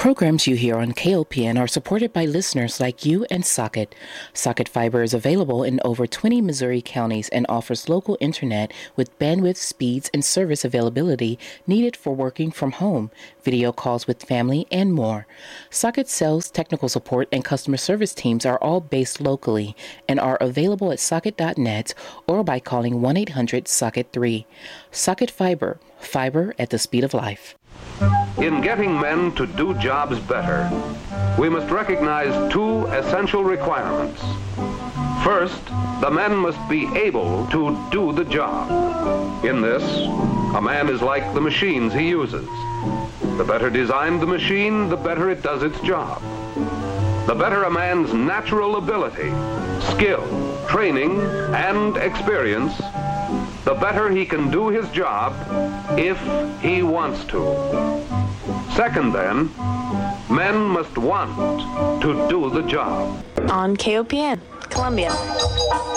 Programs you hear on KOPN are supported by listeners like you and Socket. Socket Fiber is available in over 20 Missouri counties and offers local internet with bandwidth speeds and service availability needed for working from home, video calls with family, and more. Socket sales, technical support, and customer service teams are all based locally and are available at socket.net or by calling 1-800-SOCKET-3. Socket Fiber, fiber at the speed of life. In getting men to do jobs better, we must recognize two essential requirements. First, the men must be able to do the job. In this, a man is like the machines he uses. The better designed the machine, the better it does its job. The better a man's natural ability, skill, training, and experience, the better he can do his job if he wants to. Second, then, men must want to do the job. On KOPN, Columbia.